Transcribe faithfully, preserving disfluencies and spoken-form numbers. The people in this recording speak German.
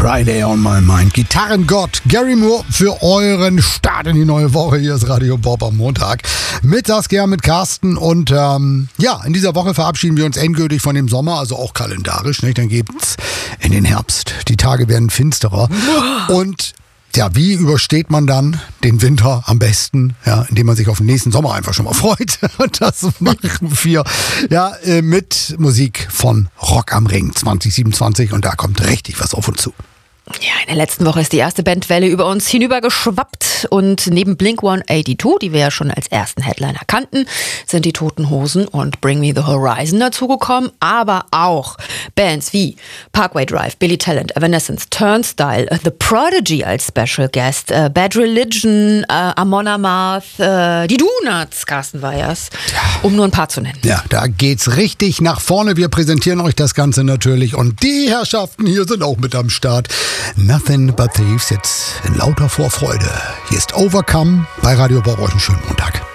Friday on my mind. Gitarrengott Gary Moore für euren Start in die neue Woche. Hier ist Radio Bob am Montag. Mit Saskia, mit Carsten. Und ähm, ja, in dieser Woche verabschieden wir uns endgültig von dem Sommer, also auch kalendarisch. Nicht? Dann geht's in den Herbst. Die Tage werden finsterer. Und ja, wie übersteht man dann den Winter am besten? Ja, indem man sich auf den nächsten Sommer einfach schon mal freut. Und das machen wir ja mit Musik von Rock am Ring zwanzig siebenundzwanzig. Und da kommt richtig was auf uns zu. Ja, in der letzten Woche ist die erste Bandwelle über uns hinübergeschwappt und neben Blink one eighty-two, die wir ja schon als ersten Headliner kannten, sind die Toten Hosen und Bring Me the Horizon dazugekommen, aber auch Bands wie Parkway Drive, Billy Talent, Evanescence, Turnstile, The Prodigy als Special Guest, äh, Bad Religion, äh, Amon Amarth, äh, die Donuts, Carsten Weyers, um nur ein paar zu nennen. Ja, da geht's richtig nach vorne. Wir präsentieren euch das Ganze natürlich und die Herrschaften hier sind auch mit am Start. Nothing But Thieves jetzt in lauter Vorfreude. Hier ist Overcome bei Radio Bob. Euch einen schönen Montag.